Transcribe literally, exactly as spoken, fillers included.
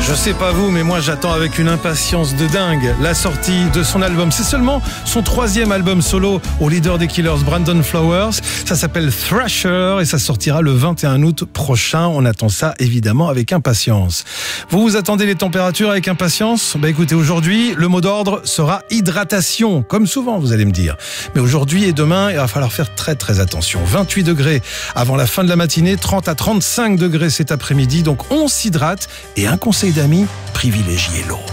Je sais pas vous, mais moi j'attends avec une impatience de dingue la sortie de son album. C'est seulement son troisième album solo au leader des Killers, Brandon Flowers. Ça s'appelle Thrasher et ça sortira le vingt et un août prochain. On attend ça évidemment avec impatience. Vous vous attendez les températures avec impatience? Bah écoutez, aujourd'hui, le mot d'ordre sera hydratation, comme souvent vous allez me dire. Mais aujourd'hui et demain, il va falloir faire très très attention. vingt-huit degrés avant la fin de la matinée, trente à trente-cinq degrés cet après-midi. Donc on s'hydrate et un conseil d'amis, privilégiez l'eau.